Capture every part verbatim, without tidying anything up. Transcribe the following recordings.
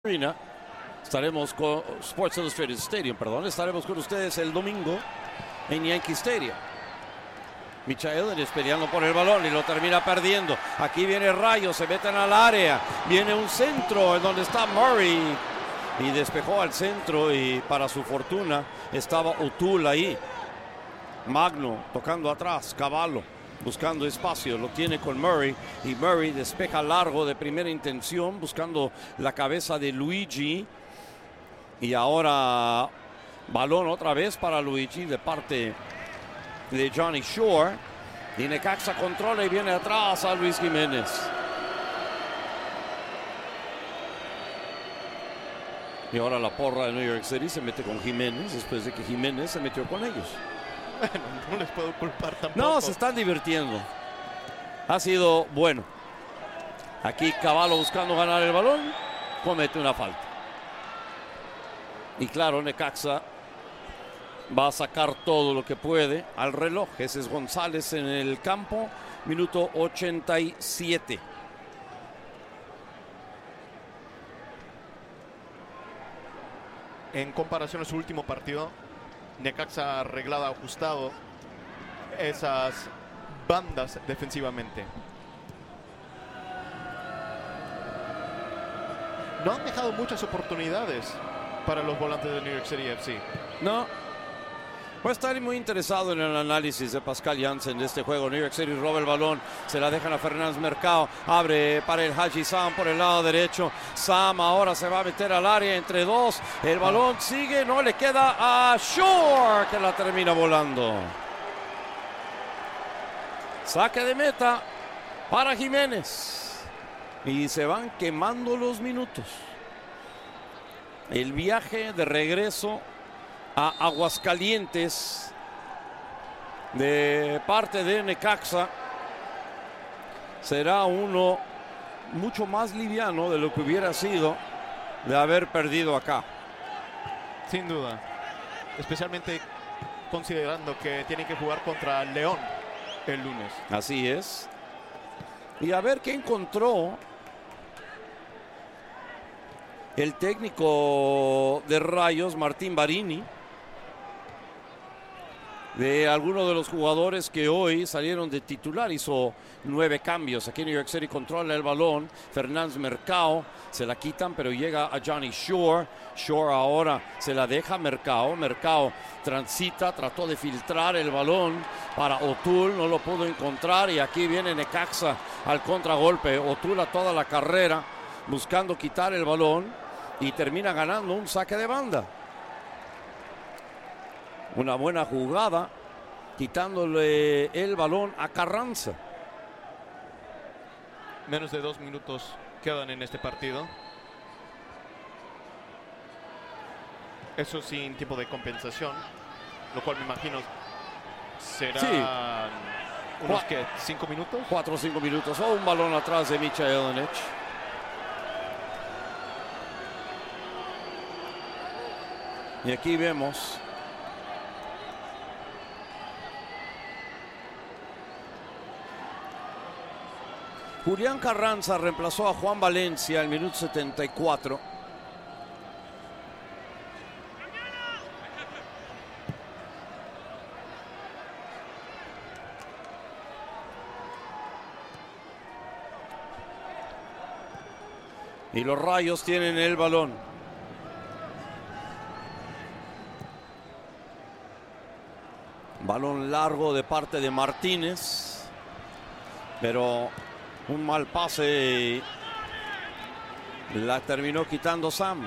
Arena. Estaremos con Sports Illustrated Stadium, perdón, estaremos con ustedes el domingo en Yankee Stadium. Michael Elenic peleando por el balón y lo termina perdiendo. Aquí viene Rayo, se meten al área, viene un centro en donde está Murray y despejó al centro y para su fortuna estaba O'Toole ahí. Magno tocando atrás, Cavallo buscando espacio, lo tiene con Murray y Murray despeja largo de primera intención buscando la cabeza de Luigi y ahora balón otra vez para Luigi de parte de Johnny Shore y Necaxa controla y viene atrás a Luis Jiménez. Y ahora la porra de New York City se mete con Jiménez después de que Jiménez se metió con ellos. Bueno, no les puedo culpar tampoco. No, se están divirtiendo. Ha sido bueno. Aquí Cavallo buscando ganar el balón, comete una falta. Y claro, Necaxa va a sacar todo lo que puede al reloj. Ese es González en el campo, minuto ochenta y siete. En comparación a su último partido, Necaxa ha arreglado, ajustado esas bandas defensivamente. No han dejado muchas oportunidades para los volantes de New York City F C. No. Voy a estar muy interesado en el análisis de Pascal Jansen de este juego. New York City roba el balón, se la dejan a Fernández Mercado, abre para el Haji Sam por el lado derecho. Sam ahora se va a meter al área entre dos. El balón sigue, no le queda a Shore que la termina volando. Saque de meta para Jiménez. Y se van quemando los minutos. El viaje de regreso a Aguascalientes de parte de Necaxa será uno mucho más liviano de lo que hubiera sido de haber perdido acá. Sin duda, especialmente considerando que tienen que jugar contra León el lunes. Así es. Y a ver qué encontró el técnico de Rayos, Martín Barini, de algunos de los jugadores que hoy salieron de titular. Hizo nueve cambios. Aquí New York City controla el balón. Fernández Mercado se la quitan, pero llega a Johnny Shore. Shore ahora se la deja a Mercado. Mercado transita, trató de filtrar el balón para O'Toole, no lo pudo encontrar. Y aquí viene Necaxa al contragolpe. O'Toole a toda la carrera buscando quitar el balón y termina ganando un saque de banda. Una buena jugada, quitándole el balón a Carranza. Menos de dos minutos quedan en este partido. Eso sin tipo de compensación, lo cual me imagino será sí. unos ¿qué? ¿Cinco minutos? Cuatro o cinco minutos. O un balón atrás de Michael Elenic. Y aquí vemos Julián Carranza reemplazó a Juan Valencia al minuto setenta y cuatro. Y los Rayos tienen el balón. Balón largo de parte de Martínez, pero un mal pase la terminó quitando Sam.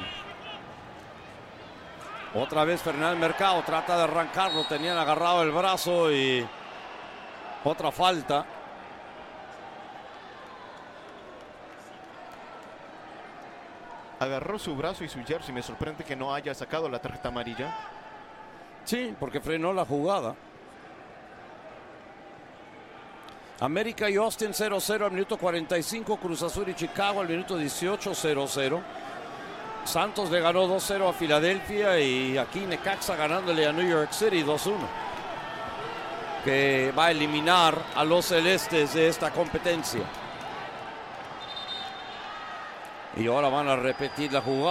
Otra vez Fernández Mercado trata de arrancarlo, tenían agarrado el brazo y otra falta. Agarró su brazo y su jersey. Me sorprende que no haya sacado la tarjeta amarilla. Sí, porque frenó la jugada. América y Austin cero cero al minuto cuarenta y cinco. Cruz Azul y Chicago al minuto dieciocho cero cero. Santos le ganó dos cero a Filadelfia y aquí Necaxa ganándole a New York City dos uno. Que va a eliminar a los celestes de esta competencia. Y ahora van a repetir la jugada.